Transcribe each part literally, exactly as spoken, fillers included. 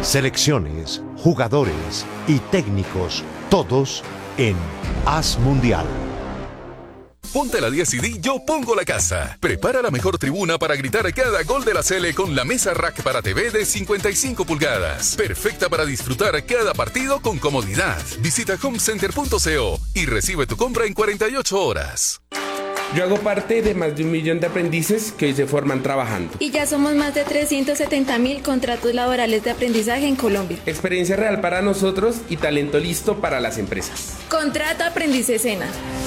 Selecciones, jugadores y técnicos, todos en Haz Mundial. Ponte la diez y di Yo Pongo la Casa. Prepara la mejor tribuna para gritar cada gol de la Sele con la mesa rack para T V de cincuenta y cinco pulgadas. Perfecta para disfrutar cada partido con comodidad. Visita homecenter punto co y recibe tu compra en cuarenta y ocho horas. Yo hago parte de más de un millón de aprendices que hoy se forman trabajando. Y ya somos más de trescientos setenta mil contratos laborales de aprendizaje en Colombia. Experiencia real para nosotros y talento listo para las empresas. Contrato Aprendiz Sena.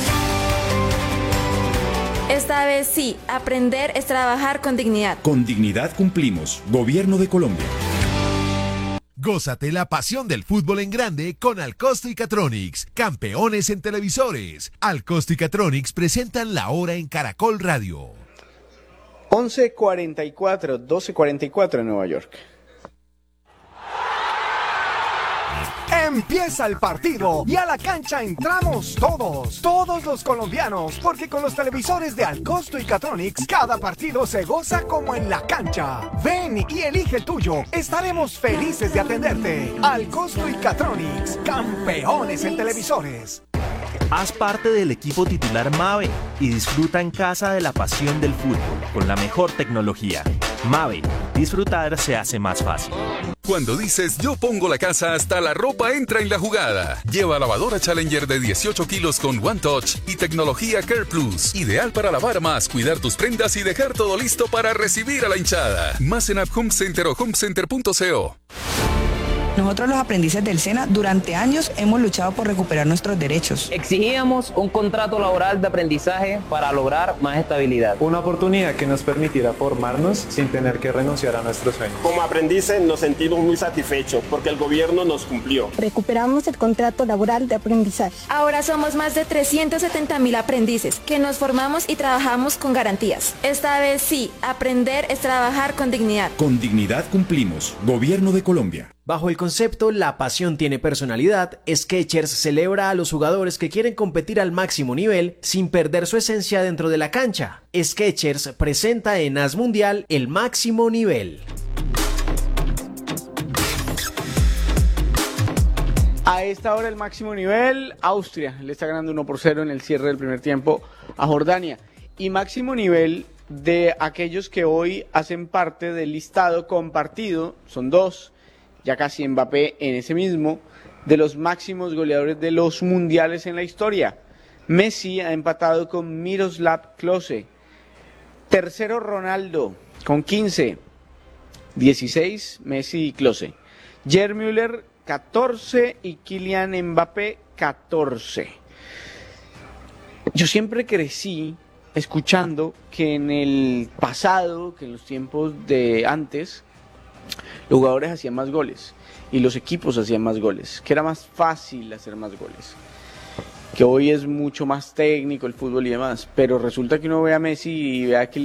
Esta vez sí, aprender es trabajar con dignidad. Con dignidad cumplimos. Gobierno de Colombia. Gózate la pasión del fútbol en grande con Alcosto y Catronics, campeones en televisores. Alcosto y Catronics presentan La Hora en Caracol Radio. once cuarenta y cuatro, doce cuarenta y cuatro en Nueva York. Empieza el partido y a la cancha entramos todos, todos los colombianos, porque con los televisores de Alcosto y Catronics, cada partido se goza como en la cancha. Ven y elige el tuyo, estaremos felices de atenderte. Alcosto y Catronics, campeones en televisores. Haz parte del equipo titular Mave y disfruta en casa de la pasión del fútbol con la mejor tecnología. Mave, disfrutar se hace más fácil. Cuando dices Yo Pongo la Casa, hasta la ropa entra en la jugada. Lleva lavadora Challenger de dieciocho kilos con One Touch y tecnología Care Plus. Ideal para lavar más, cuidar tus prendas y dejar todo listo para recibir a la hinchada. Más en App Home Center o homecenter punto co. Nosotros los aprendices del SENA durante años hemos luchado por recuperar nuestros derechos. Exigíamos un contrato laboral de aprendizaje para lograr más estabilidad. Una oportunidad que nos permitiera formarnos sin tener que renunciar a nuestros sueños. Como aprendices nos sentimos muy satisfechos porque el gobierno nos cumplió. Recuperamos el contrato laboral de aprendizaje. Ahora somos más de trescientos setenta mil aprendices que nos formamos y trabajamos con garantías. Esta vez sí, aprender es trabajar con dignidad. Con dignidad cumplimos. Gobierno de Colombia. Bajo el concepto La pasión tiene personalidad, Skechers celebra a los jugadores que quieren competir al máximo nivel sin perder su esencia dentro de la cancha. Skechers presenta en Haz Mundial el máximo nivel. A esta hora el máximo nivel, Austria le está ganando uno por cero en el cierre del primer tiempo a Jordania. Y máximo nivel de aquellos que hoy hacen parte del listado compartido, son dos. Ya casi Mbappé en ese mismo, de los máximos goleadores de los mundiales en la historia. Messi ha empatado con Miroslav Klose. Tercero Ronaldo con quince. dieciséis Messi y Klose. Gerd Müller catorce y Kylian Mbappé catorce. Yo siempre crecí escuchando que en el pasado, que en los tiempos de antes, los jugadores hacían más goles y los equipos hacían más goles, que era más fácil hacer más goles, que hoy es mucho más técnico el fútbol y demás, pero resulta que uno ve a Messi y ve a que